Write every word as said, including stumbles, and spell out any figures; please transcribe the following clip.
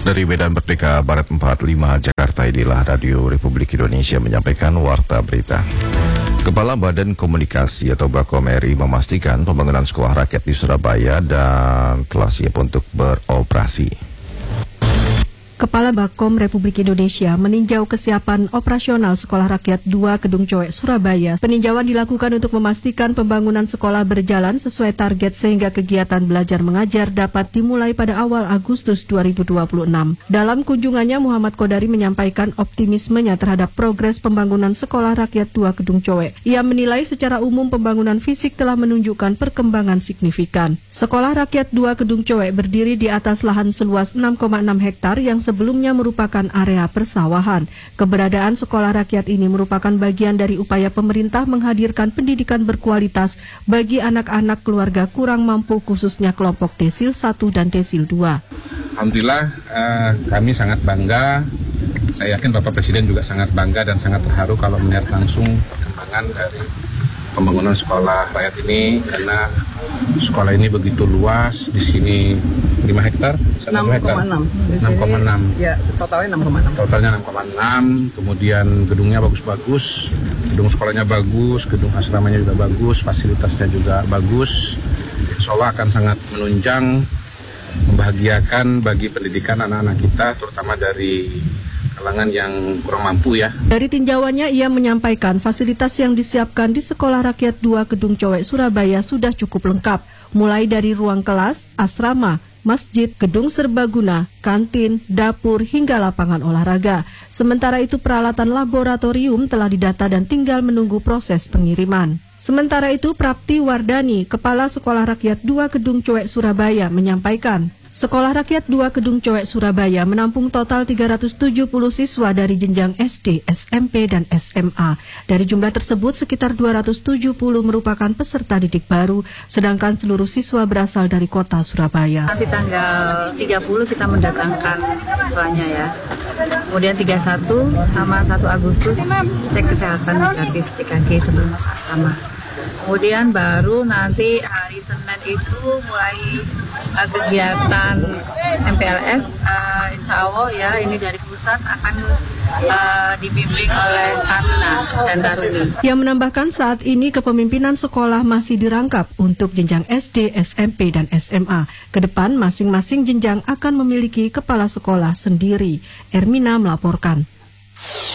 Dari Medan Merdeka Barat empat puluh lima Jakarta, inilah Radio Republik Indonesia menyampaikan warta berita. Kepala Badan Komunikasi atau Bakom R I memastikan pembangunan sekolah rakyat di Surabaya dan telah siap untuk beroperasi. Kepala Bakom Republik Indonesia meninjau kesiapan operasional Sekolah Rakyat dua Kedung Coek, Surabaya. Peninjauan dilakukan untuk memastikan pembangunan sekolah berjalan sesuai target sehingga kegiatan belajar mengajar dapat dimulai pada awal Agustus dua ribu dua puluh enam. Dalam kunjungannya, Muhammad Kodari menyampaikan optimismenya terhadap progres pembangunan Sekolah Rakyat dua Kedung Coek. Ia menilai secara umum pembangunan fisik telah menunjukkan perkembangan signifikan. Sekolah Rakyat dua Kedung Coek berdiri di atas lahan seluas enam koma enam hektar yang sebelumnya merupakan area persawahan. Keberadaan sekolah rakyat ini merupakan bagian dari upaya pemerintah menghadirkan pendidikan berkualitas bagi anak-anak keluarga kurang mampu, khususnya kelompok desil satu dan desil dua. Alhamdulillah eh, kami sangat bangga. Saya yakin Bapak Presiden juga sangat bangga dan sangat terharu kalau melihat langsung perkembangan dari pembangunan sekolah rakyat ini, karena sekolah ini begitu luas. Di sini lima hektar, enam koma enam. enam koma enam. Ya, totalnya enam koma enam. Totalnya enam koma enam. Kemudian gedungnya bagus-bagus. Gedung sekolahnya bagus, gedung asramanya juga bagus, fasilitasnya juga bagus. Insya Allah akan sangat menunjang, membahagiakan bagi pendidikan anak-anak kita, terutama dari kalangan yang kurang mampu ya. Dari tinjauannya, ia menyampaikan fasilitas yang disiapkan di Sekolah Rakyat dua Kedung Coek, Surabaya sudah cukup lengkap, mulai dari ruang kelas, asrama, masjid, gedung serbaguna, kantin, dapur, hingga lapangan olahraga. Sementara itu peralatan laboratorium telah didata dan tinggal menunggu proses pengiriman. Sementara itu Prapti Wardani, Kepala Sekolah Rakyat dua Kedung Coek, Surabaya menyampaikan, Sekolah Rakyat dua Kedung Coek, Surabaya menampung total tiga ratus tujuh puluh siswa dari jenjang S D, S M P, dan S M A. Dari jumlah tersebut, sekitar dua ratus tujuh puluh merupakan peserta didik baru, sedangkan seluruh siswa berasal dari kota Surabaya. Nanti tanggal tiga puluh kita mendatangkan siswanya ya. Kemudian tiga puluh satu sama satu Agustus cek kesehatan gratis C K G sebelum masuk asrama. Kemudian baru nanti hari Senin itu mulai uh, kegiatan M P L S, uh, insya Allah ya ini dari pusat akan uh, dibimbing oleh Taruna dan Taruni. Ia menambahkan saat ini kepemimpinan sekolah masih dirangkap untuk jenjang S D, S M P, dan S M A. Kedepan masing-masing jenjang akan memiliki kepala sekolah sendiri. Ermina melaporkan.